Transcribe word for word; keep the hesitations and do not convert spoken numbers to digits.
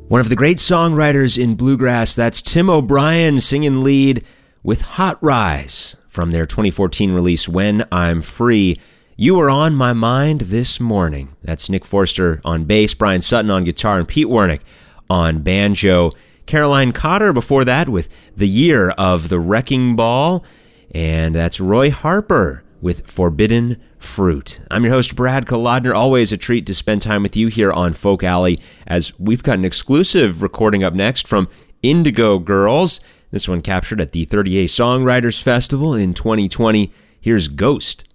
One of the great songwriters in bluegrass, that's Tim O'Brien singing lead with Hot Rise from their twenty fourteen release, When I'm Free. You Were on My Mind This Morning. That's Nick Forster on bass, Brian Sutton on guitar, and Pete Wernick on banjo. Caroline Cotter before that with The Year of the Wrecking Ball. And that's Roy Harper with Forbidden Fruit. I'm your host, Brad Kolodner. Always a treat to spend time with you here on Folk Alley, as we've got an exclusive recording up next from Indigo Girls. This one captured at the thirty A Songwriters Festival in twenty twenty. Here's Ghost